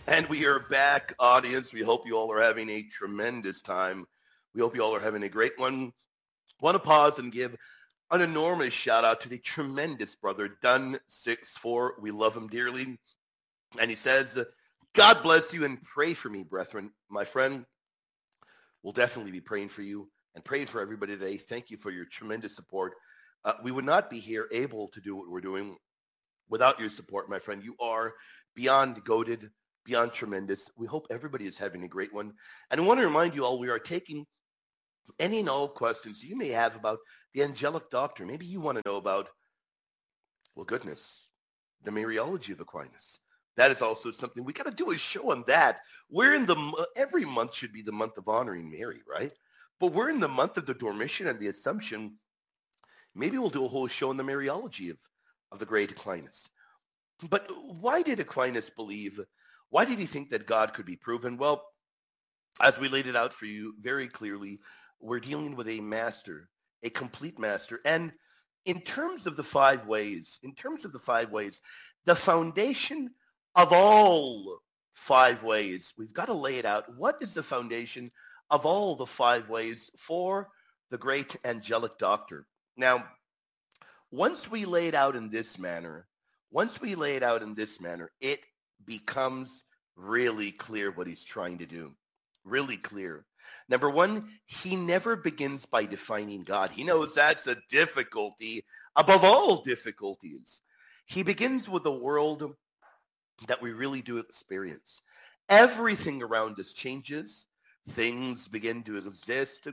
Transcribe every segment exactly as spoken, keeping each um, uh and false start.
And we are back, audience. We hope you all are having a tremendous time. We hope you all are having a great one. Want to pause and give an enormous shout out to the tremendous brother, Dun six four. We love him dearly. And he says, God bless you and pray for me, brethren. My friend, we'll definitely be praying for you and praying for everybody today. Thank you for your tremendous support. Uh, we would not be here able to do what we're doing without your support, my friend. You are beyond goated, beyond tremendous. We hope everybody is having a great one. And I want to remind you all, we are taking any and all questions you may have about the angelic doctor. Maybe you want to know about, well, goodness, the Mariology of Aquinas. That is also something we got to do a show on that. We're in the, every month should be the month of honoring Mary, right? But we're in the month of the Dormition and the Assumption. Maybe we'll do a whole show on the Mariology of, of the great Aquinas. But why did Aquinas believe, why did he think that God could be proven? Well, as we laid it out for you very clearly, we're dealing with a master, a complete master. And in terms of the five ways, in terms of the five ways, the foundation of all five ways, we've got to lay it out. What is the foundation of all the five ways for the great angelic doctor? Now, once we lay it out in this manner, once we lay it out in this manner, it becomes really clear what he's trying to do. Really clear. Number one, he never begins by defining God. He knows that's a difficulty above all difficulties. He begins with the world that we really do experience. Everything around us changes. Things begin to exist.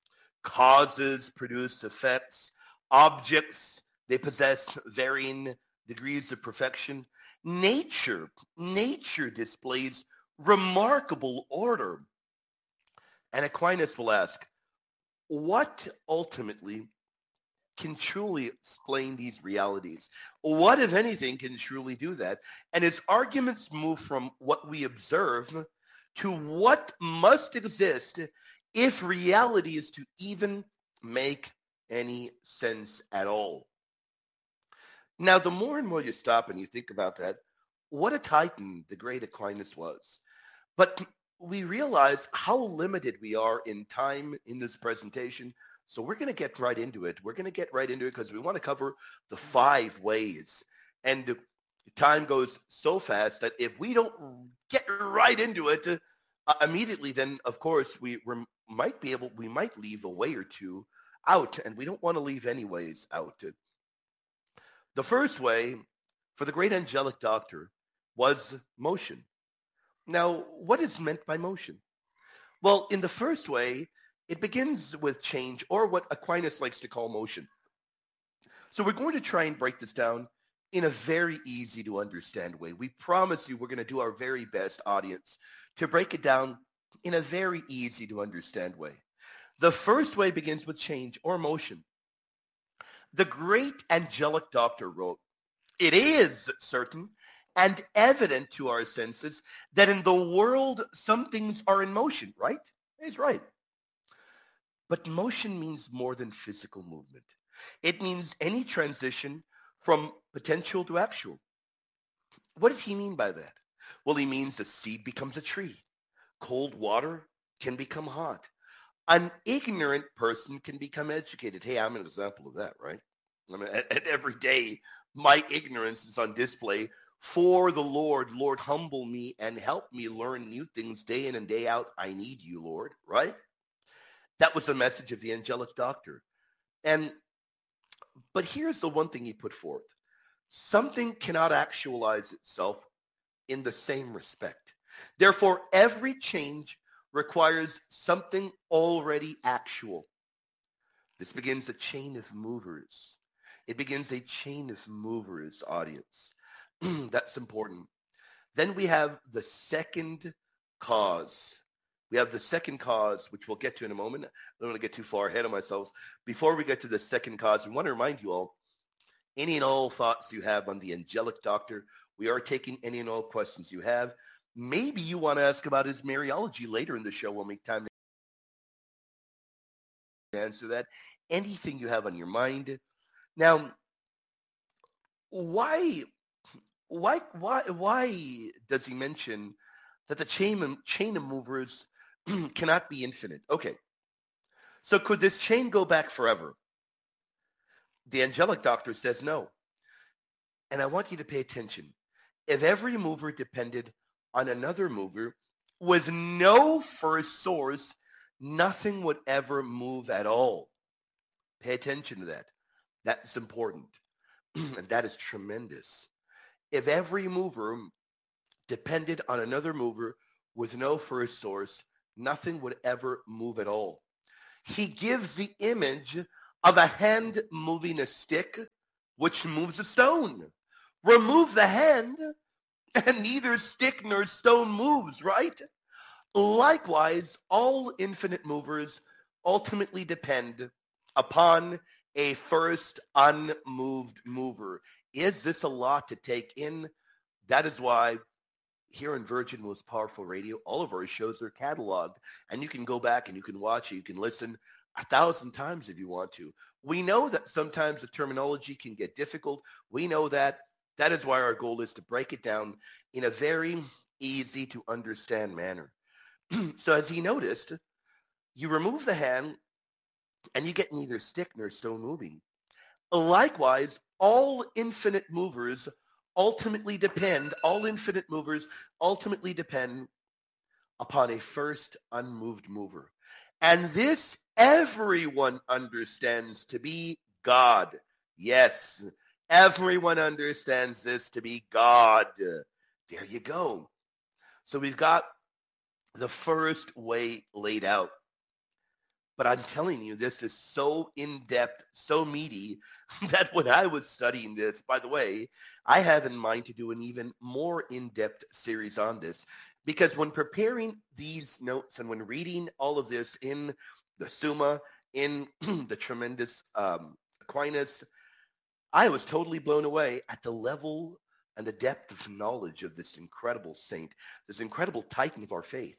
Causes produce effects. Objects, they possess varying degrees of perfection. Nature, nature displays remarkable order. And Aquinas will ask, what ultimately can truly explain these realities? What, if anything, can truly do that? And his arguments move from what we observe to what must exist if reality is to even make any sense at all. Now, the more and more you stop and you think about that, what a titan the great Aquinas was. But we realize how limited we are in time in this presentation. So we're going to get right into it. We're going to get right into it because we want to cover the five ways. And time goes so fast that if we don't get right into it uh, immediately, then of course we we might be able, we might leave a way or two out, and we don't want to leave any ways out. The first way for the great angelic doctor was motion. Now, what is meant by motion? Well, in the first way, it begins with change, or what Aquinas likes to call motion. So we're going to try and break this down in a very easy to understand way. We promise you we're going to do our very best, audience, to break it down in a very easy to understand way. The first way begins with change or motion. The great angelic doctor wrote, "It is certain and evident to our senses that in the world some things are in motion," right? He's right. But motion means more than physical movement. It means any transition from potential to actual. What did he mean by that? Well, he means a seed becomes a tree. Cold water can become hot. An ignorant person can become educated. Hey, I'm an example of that, right? I mean, at, at every day, my ignorance is on display for the Lord. Lord, humble me and help me learn new things day in and day out. I need you, Lord, right? That was the message of the angelic doctor. And, but here's the one thing he put forth. Something cannot actualize itself in the same respect. Therefore, every change requires something already actual. This begins a chain of movers. It begins a chain of movers, audience. That's important. Then we have the second cause. We have the second cause, which we'll get to in a moment. I don't want to get too far ahead of myself. Before we get to the second cause, we want to remind you all, any and all thoughts you have on the angelic doctor, we are taking any and all questions you have. Maybe you want to ask about his Mariology later in the show. We'll make time to answer that. Anything you have on your mind. Now, why, why, why, why does he mention that the chain, chain of movers cannot be infinite. Okay, so could this chain go back forever? The angelic doctor says no. And I want you to pay attention. If every mover depended on another mover with no first source, nothing would ever move at all. Pay attention to that. That's important. And that is tremendous. If every mover depended on another mover with no first source, nothing would ever move at all. He gives the image of a hand moving a stick, which moves a stone. Remove the hand, and neither stick nor stone moves, right? Likewise, all infinite movers ultimately depend upon a first unmoved mover. Is this a lot to take in? That is why here in Virgin Most Powerful Radio, all of our shows are cataloged, and you can go back and you can watch it. You can listen a thousand times if you want to. We know that sometimes the terminology can get difficult. We know that. That is why our goal is to break it down in a very easy to understand manner. So as he noticed, you remove the hand and you get neither stick nor stone moving. Likewise, all infinite movers ultimately depend, all infinite movers ultimately depend upon a first unmoved mover. And this everyone understands to be God. Yes, everyone understands this to be God. There you go. So we've got the first way laid out. But I'm telling you, this is so in-depth, so meaty, that when I was studying this, by the way, I have in mind to do an even more in-depth series on this. Because when preparing these notes and when reading all of this in the Summa, in the tremendous um, Aquinas, I was totally blown away at the level and the depth of knowledge of this incredible saint, this incredible titan of our faith.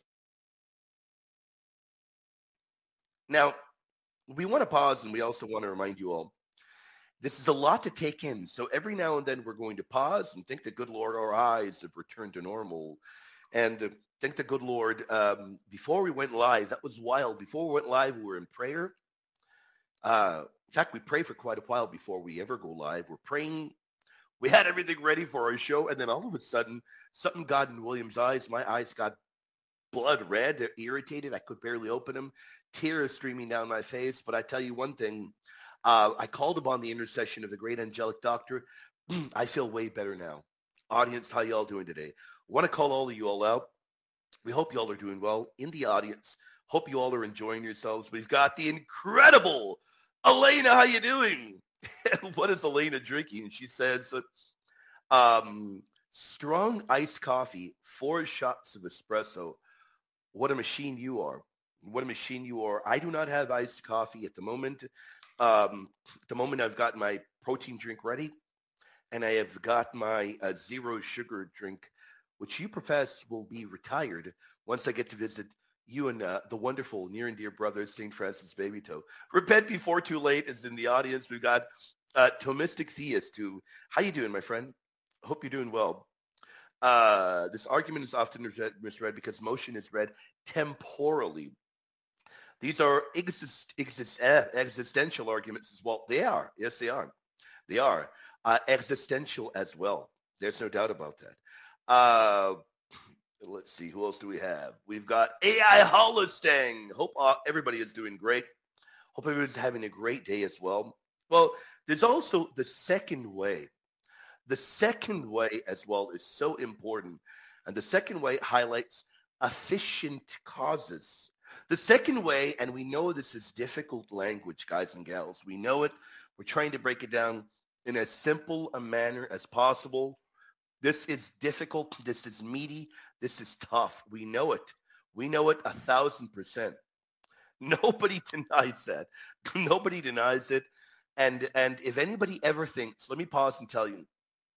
Now, we want to pause, and we also want to remind you all, this is a lot to take in. So every now and then we're going to pause and thank the good Lord our eyes have returned to normal. And uh, thank the good Lord, um, before we went live, that was wild. Before we went live, we were in prayer. Uh, in fact, we prayed for quite a while before we ever go live. We're praying. We had everything ready for our show. And then all of a sudden, something got in William's eyes. My eyes got blood red. They're irritated. I could barely open them. Tears streaming down my face. But I tell you one thing. Uh, I called upon the intercession of the great angelic doctor. I feel way better now. Audience, how y'all doing today? I want to call all of you all out. We hope you all are doing well. In the audience, hope you all are enjoying yourselves. We've got the incredible Elena. How you doing? What is Elena drinking? She says, um, strong iced coffee, four shots of espresso. What a machine you are. What a machine you are. I do not have iced coffee at the moment. Um, at the moment, I've got my protein drink ready, and I have got my uh, zero sugar drink, which you profess will be retired once I get to visit you and uh, the wonderful near and dear brother, Saint Francis Babytoe. Repent before too late is in the audience. We've got uh, Thomistic Theist, who, how you doing, my friend? Hope you're doing well. Uh, this argument is often misread because motion is read temporally. These are exist, exist, uh, existential arguments as well. They are. Yes, they are. They are. Uh, existential as well. There's no doubt about that. Uh, let's see. Who else do we have? We've got A I Holostang. Hope uh, everybody is doing great. Hope everybody's having a great day as well. Well, there's also the second way. The second way as well is so important. And the second way highlights efficient causes. The second way, and we know this is difficult language, guys and gals. We know it. We're trying to break it down in as simple a manner as possible. This is difficult. This is meaty. This is tough. We know it. We know it a thousand percent. Nobody denies that. Nobody denies it. And, and if anybody ever thinks, let me pause and tell you,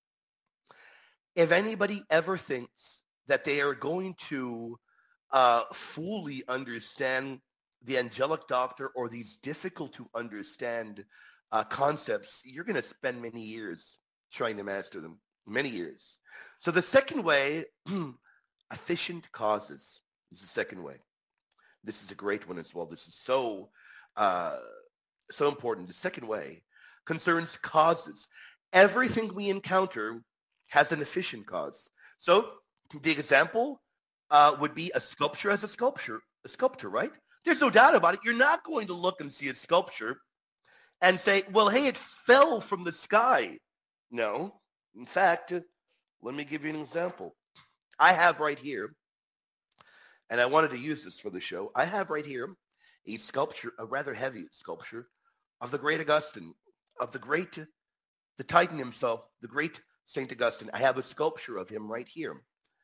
if anybody ever thinks that they are going to uh, fully understand the angelic doctor or these difficult to understand uh, concepts, you're going to spend many years trying to master them, many years. So the second way Efficient causes is the second way. This is a great one as well. This is so, uh, so important. The second way concerns causes. Everything we encounter has an efficient cause. So the example uh, would be a sculpture as a sculpture, a sculptor, right? There's no doubt about it. You're not going to look and see a sculpture and say, well, hey, it fell from the sky. No. In fact, let me give you an example. I have right here, and I wanted to use this for the show, I have right here a sculpture, a rather heavy sculpture of the great Augustine, of the great, the Titan himself, the great Saint Augustine. I have a sculpture of him right here.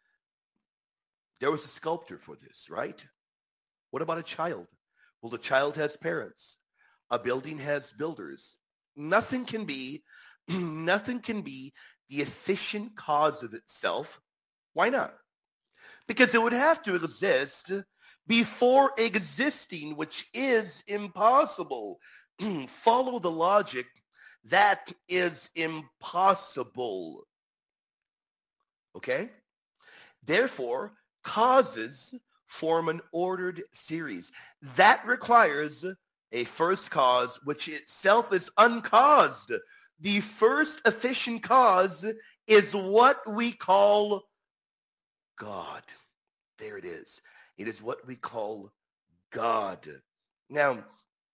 There was a sculptor for this, right? What about a child? Well, the child has parents. A building has builders. Nothing can be, nothing can be the efficient cause of itself. Why not? Because it would have to exist before existing, which is impossible. Follow the logic. That is impossible. Okay? Therefore, causes form an ordered series. That requires a first cause, which itself is uncaused. The first efficient cause is what we call God. There it is. It is what we call God. Now,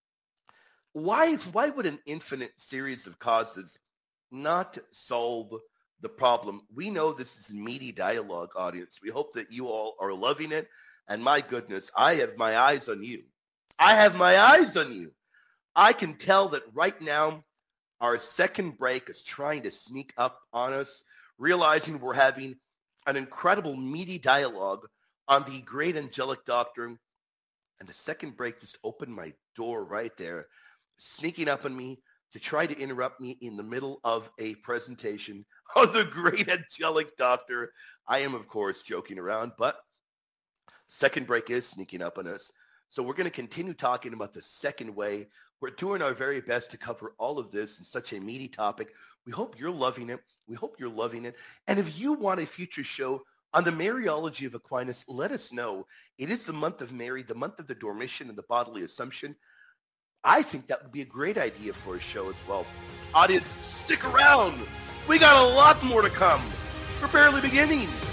why, why would an infinite series of causes not solve the problem? We know this is a meaty dialogue, audience. We hope that you all are loving it. And my goodness, I have my eyes on you. I have my eyes on you. I can tell that right now our second break is trying to sneak up on us, realizing we're having an incredible meaty dialogue on the great angelic doctrine. And the second break just opened my door right there, sneaking up on me to try to interrupt me in the middle of a presentation on the great angelic doctor. I am, of course, joking around, but second break is sneaking up on us. So we're going to continue talking about the second way. We're doing our very best to cover all of this in such a meaty topic. We hope you're loving it. We hope you're loving it. And if you want a future show on the Mariology of Aquinas, let us know. It is the month of Mary, the month of the Dormition and the bodily Assumption. I think that would be a great idea for a show as well. Audience, stick around. We got a lot more to come. We're barely beginning.